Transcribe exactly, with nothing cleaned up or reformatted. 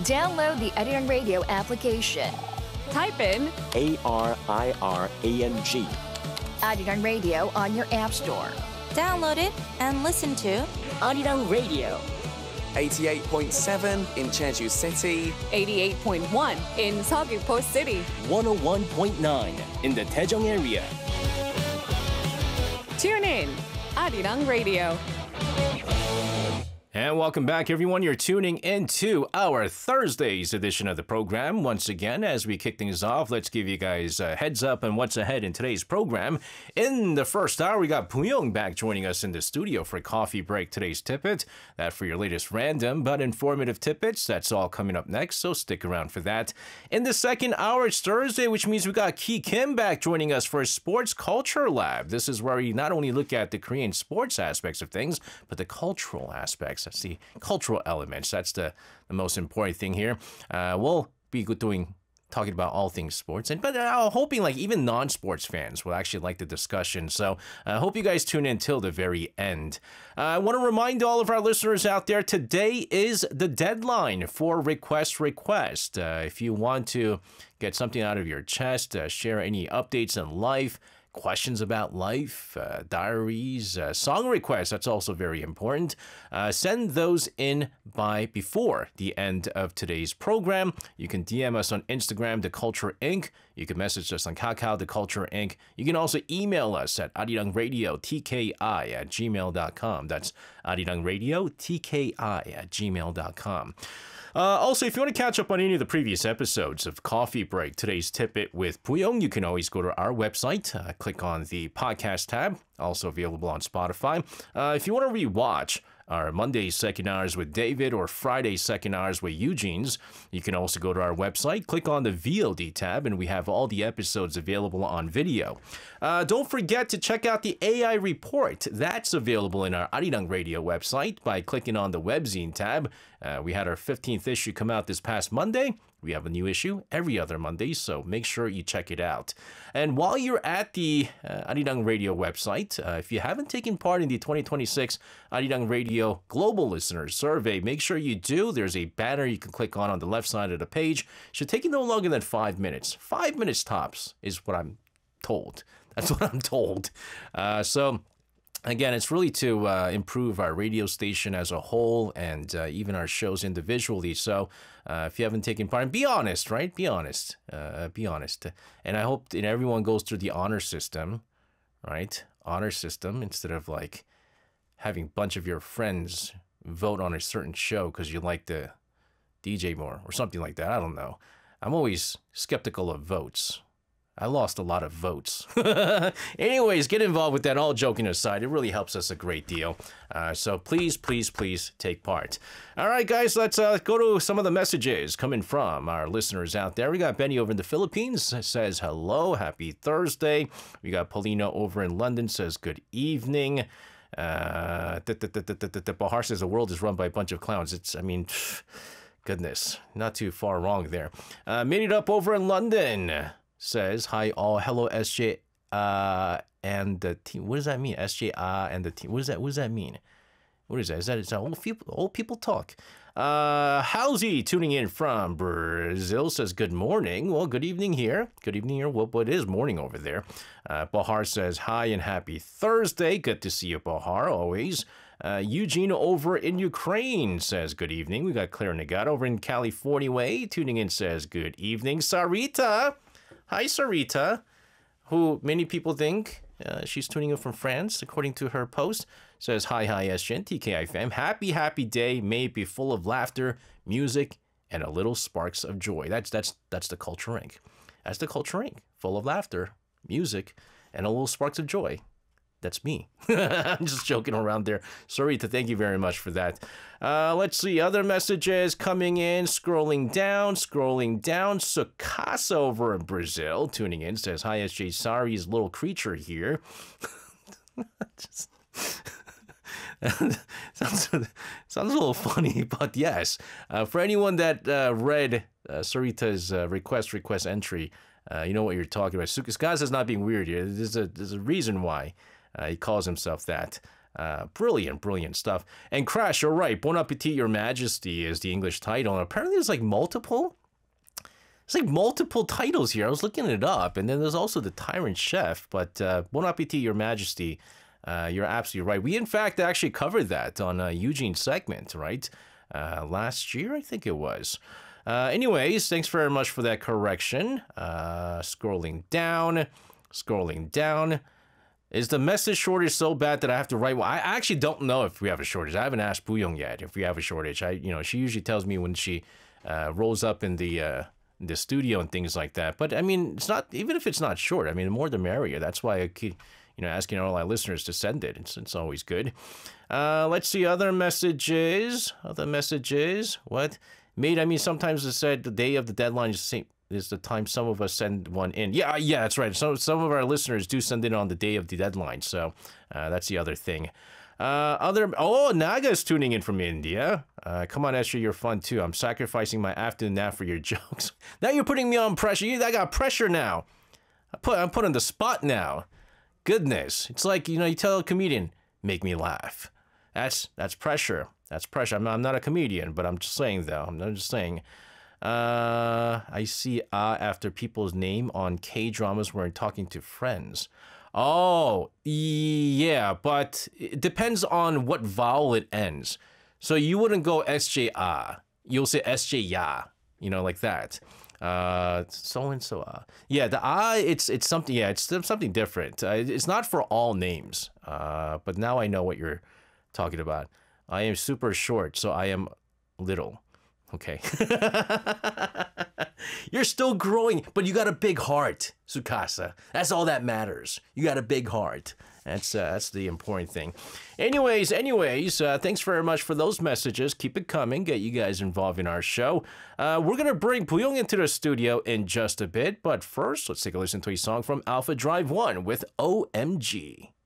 Download the Arirang Radio application. Type in A R I R A N G. Arirang Radio on your app store. Download it and listen to Arirang Radio. eighty-eight point seven in Jeju City. eighty-eight point one in Seogwipo City. one oh one point nine in the Daejeong area. Tune in, Arirang Radio. And welcome back, everyone. You're tuning into our Thursday's edition of the program. Once again, as we kick things off, let's give you guys a heads up on what's ahead in today's program. In the first hour, we got Pooyoung back joining us in the studio for Coffee Break, today's Tippet. That for your latest random but informative tidbits. That's all coming up next, so stick around for that. In the second hour, it's Thursday, which means we got Ki Kim back joining us for a Sports Culture Lab. This is where we not only look at the Korean sports aspects of things, but the cultural aspects. That's the cultural elements. That's the, the most important thing here. Uh, we'll be doing talking about all things sports, and but I'm hoping like even non-sports fans will actually like the discussion. So I uh, hope you guys tune in till the very end. Uh, I want to remind all of our listeners out there, today is the deadline for Request Request. Uh, if you want to get something out of your chest, uh, share any updates in life, questions about life, uh, diaries, uh, song requests, that's also very important. Uh, send those in by before the end of today's program. You can D M us on Instagram, The Culture Incorporated. You can message us on Kakao, The Culture Incorporated. You can also email us at arirangradiotki at gmail dot com. That's arirangradiotki at gmail dot com. Uh, also, if you want to catch up on any of the previous episodes of Coffee Break, today's Tippet with Pooyoung, you can always go to our website, uh, click on the podcast tab, also available on Spotify. Uh, if you want to rewatch our Monday second hours with David or Friday second hours with Eugene's, you can also go to our website, click on the V O D tab, and we have all the episodes available on video. Uh, don't forget to check out the A I report. That's available in our Arirang Radio website by clicking on the webzine tab. Uh, we had our fifteenth issue come out this past Monday. We have a new issue every other Monday, so make sure you check it out. And while you're at the uh, Arirang Radio website, uh, if you haven't taken part in the twenty twenty-six Arirang Radio Global Listeners Survey, make sure you do. There's a banner you can click on on the left side of the page. Should take you no longer than five minutes. Five minutes tops is what I'm told. That's what I'm told. Uh, so... Again, it's really to uh, improve our radio station as a whole and uh, even our shows individually. So uh, if you haven't taken part, be honest, right? Be honest. Uh, be honest. And I hope that everyone goes through the honor system, right? Honor system instead of like having a bunch of your friends vote on a certain show because you like the D J more or something like that. I don't know. I'm always skeptical of votes. I lost a lot of votes. Anyways, get involved with that. All joking aside, it really helps us a great deal. Uh, so please, please, please take part. All right, guys, let's uh, go to some of the messages coming from our listeners out there. We got Benny over in the Philippines, says hello, happy Thursday. We got Paulina over in London, says good evening. Uh, Bahar says the world is run by a bunch of clowns. It's, I mean, goodness, not too far wrong there. Uh, made it up over in London. Says, hi all, hello S J uh, and the team. What does that mean? S J uh, and the team. What does that, what does that mean? What is that? Is that, is that old people, old people talk? Uh, Howsy tuning in from Brazil says, good morning. Well, good evening here. Good evening here. Well, it is morning over there. Uh, Bahar says, hi and happy Thursday. Good to see you, Bahar, always. Uh, Eugene over in Ukraine says, good evening. We got Claire Nagat over in California way tuning in, says, good evening. Sarita. Hi, Sarita, who many people think uh, she's tuning in from France, according to her post. Says, hi, hi, S G N, T K I fam. Happy, happy day. May it be full of laughter, music, and a little sparks of joy. That's that's that's the Culture Incorporated. That's the Culture Incorporated. Full of laughter, music, and a little sparks of joy. That's me. I'm just joking around there. Sarita, thank you very much for that. Uh, let's see, other messages coming in. Scrolling down, scrolling down. Sukasa over in Brazil, tuning in, says, hi, S J. Sorry's little creature here. just... sounds, sounds a little funny, but yes. Uh, for anyone that uh, read uh, Sarita's uh, request request entry, uh, you know what you're talking about. Sukasa is not being weird here. There's a, there's a reason why. Uh, he calls himself that. Uh, brilliant, brilliant stuff. And Crash, you're right. Bon Appetit, Your Majesty is the English title. And apparently there's like multiple. There's like multiple titles here. I was looking it up. And then there's also the Tyrant Chef. But uh, Bon Appetit, Your Majesty, uh, you're absolutely right. We, in fact, actually covered that on a Eugene's segment, right? Uh, last year, I think it was. Uh, anyways, thanks very much for that correction. Uh, scrolling down, scrolling down. Is the message shortage so bad that I have to write? Well, I actually don't know if we have a shortage. I haven't asked Booyoung yet if we have a shortage. I, you know, she usually tells me when she uh, rolls up in the uh, the studio and things like that. But I mean, it's not, even if it's not short. I mean, the more the merrier. That's why I keep, you know, asking all our listeners to send it. It's it's always good. Uh, let's see other messages. Other messages. What? Mate, I mean, sometimes it said the day of the deadline is the same. Is the time some of us send one in. Yeah, yeah, that's right. So some of our listeners do send it on the day of the deadline. So uh, that's the other thing. Uh, other oh, Naga's tuning in from India. Uh, come on, Esther, you're fun too. I'm sacrificing my afternoon nap for your jokes. Now you're putting me on pressure. You, I got pressure now. I put I'm put on the spot now. Goodness, it's like, you know, you tell a comedian, make me laugh. That's that's pressure. That's pressure. I'm not, I'm not a comedian, but I'm just saying though. I'm not just saying. Uh, I see ah uh, after people's name on K-dramas when talking to friends. Oh, yeah, but it depends on what vowel it ends. So you wouldn't go S J ah. You'll say S J ya, you know, like that. Uh, so and so ah. Yeah, the ah, it's it's something. Yeah, it's something different. Uh, it's not for all names. Uh, but now I know what you're talking about. I am super short, so I am little. Okay. You're still growing, but you got a big heart, Tsukasa. That's all that matters. You got a big heart. That's uh, that's the important thing. Anyways, anyways, uh, thanks very much for those messages. Keep it coming. Get you guys involved in our show. Uh, we're going to bring Booyoung into the studio in just a bit. But first, let's take a listen to a song from Alpha Drive One with O M G.